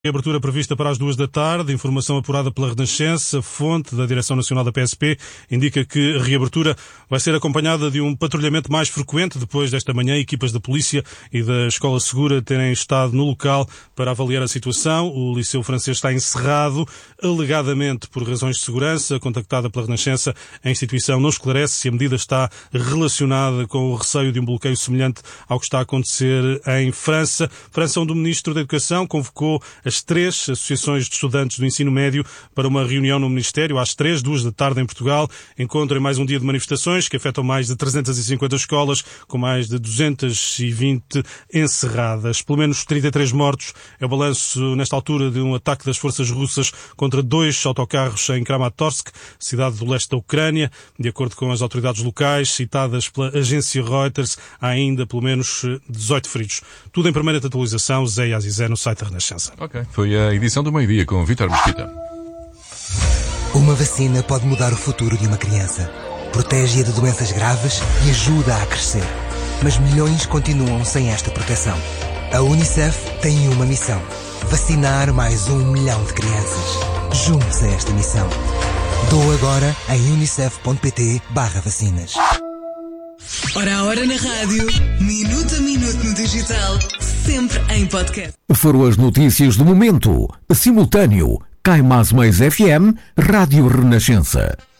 Abertura prevista para as 14h, informação apurada pela Renascença, fonte da Direção Nacional da PSP, indica que a reabertura vai ser acompanhada de um patrulhamento mais frequente. Depois desta manhã, equipas da Polícia e da Escola Segura terem estado no local para avaliar a situação. O Liceu Francês está encerrado, alegadamente por razões de segurança. Contactada pela Renascença, a instituição não esclarece se a medida está relacionada com o receio de um bloqueio semelhante ao que está a acontecer em França. França, onde o Ministro da Educação convocou as 3 associações de estudantes do ensino médio para uma reunião no Ministério às 14h em Portugal. Encontro em mais um dia de manifestações que afetam mais de 350 escolas, com mais de 220 encerradas. Pelo menos 33 mortos é o balanço nesta altura de um ataque das forças russas contra 2 autocarros em Kramatorsk, cidade do leste da Ucrânia. De acordo com as autoridades locais, citadas pela agência Reuters, há ainda pelo menos 18 feridos. Tudo em primeira atualização, Zé Azizé, no site da Renascença. Ok, foi a edição do meio-dia com Vítor Mesquita. Uma vacina pode mudar o futuro de uma criança. Protege-a de doenças graves e ajuda a crescer. Mas milhões continuam sem esta proteção. A Unicef tem uma missão: vacinar mais 1 milhão de crianças. Junte-se a esta missão. Doa agora em unicef.pt/vacinas. Hora a hora na rádio, minuto a minuto no digital, sempre em podcast. Foram as notícias do momento. Simultâneo, Cai Mais FM, Rádio Renascença.